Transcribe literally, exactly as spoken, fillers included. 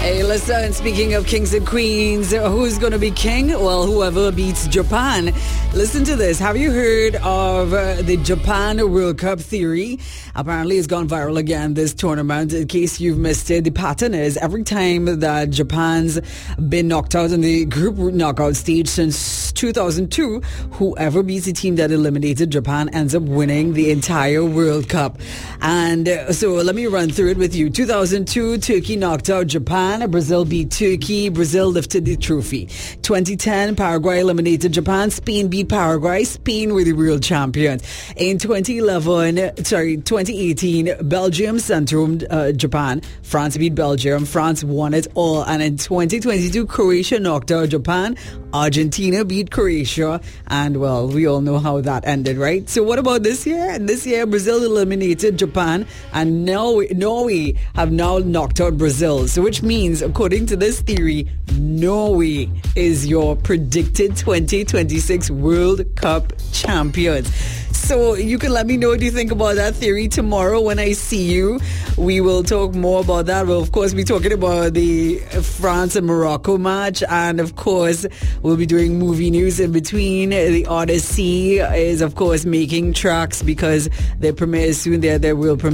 Hey, listen, speaking of kings and queens, who's going to be king? Well, whoever beats Japan. Listen to this. Have you heard of uh, the Japan World Cup theory? Apparently, it's gone viral again this tournament. In case you've missed it, the pattern is every time that Japan's been knocked out in the group knockout stage since two thousand two, whoever beats the team that eliminated Japan ends up winning the entire World Cup. And uh, so let me run through it with you. two thousand two, Turkey knocked out Japan. Brazil beat Turkey. Brazil lifted the trophy. twenty ten, Paraguay eliminated Japan. Spain beat Paraguay. Spain were the real champions. In twenty eleven, sorry, twenty eighteen, Belgium sent-home uh, Japan. France beat Belgium. France won it all. And in twenty twenty-two, Croatia knocked out Japan. Argentina beat Croatia. And, well, we all know how that ended, right? So what about this year? This year, Brazil eliminated Japan. And Norway, Norway have now knocked out Brazil. So which means, according to this theory, Norway is your predicted twenty twenty-six World Cup champions. So you can let me know what you think about that theory tomorrow when I see you. We will talk more about that. We'll, of course, be talking about the France and Morocco match. And, of course, we'll be doing movie news in between. The Odyssey is, of course, making tracks because their premiere is soon. There, there will premiere.